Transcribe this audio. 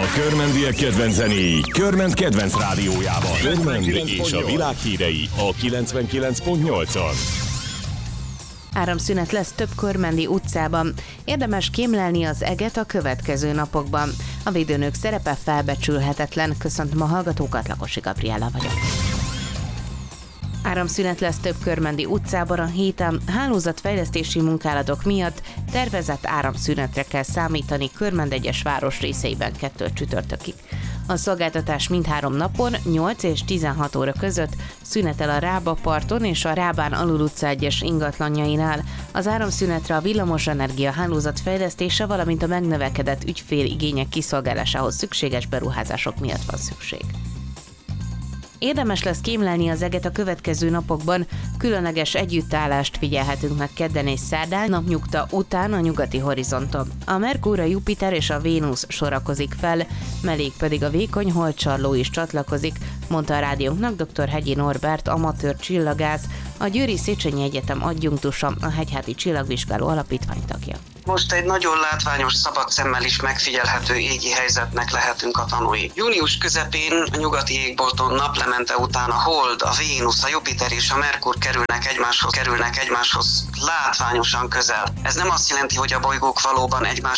A körmendiek kedvenc zenéi Körment kedvenc rádiójában. Körmend és a világ hírei a 99.8-on. Áramszünet lesz több körmendi utcában. Érdemes kémlelni az eget a következő napokban. A védőnök szerepe felbecsülhetetlen. Köszöntöm a hallgatókat, Lakosi Gabriella vagyok. Áramszünet lesz több körmendi utcában a héten. Hálózatfejlesztési munkálatok miatt tervezett áramszünetre kell számítani Körmend egyes városrészeiben 2 csütörtökig. A szolgáltatás mindhárom napon 8 és 16 óra között szünetel a Rába parton és a Rábán Alul utca egyes ingatlanjainál. Az áramszünetre a villamosenergia hálózat fejlesztése, valamint a megnövekedett ügyféligények kiszolgálásához szükséges beruházások miatt van szükség. Érdemes lesz kémlelni az eget a következő napokban, különleges együttállást figyelhetünk meg kedden és szerdán, napnyugta után a nyugati horizonton. A Merkur, a Jupiter és a Vénusz sorakozik fel, mellék pedig a vékony holdcsarló is csatlakozik, mondta a rádiónknak dr. Hegyi Norbert, amatőr csillagász, a Győri Széchenyi Egyetem adjunktusa, a Hegyháti Csillagvizsgáló Alapítvány tagja. Most egy nagyon látványos, szabad szemmel is megfigyelhető égi helyzetnek lehetünk a tanúi. Június közepén a nyugati égbolton naplemente után a Hold, a Vénusz, a Jupiter és a Merkur kerülnek egymáshoz látványosan közel. Ez nem azt jelenti, hogy a bolygók valóban egymás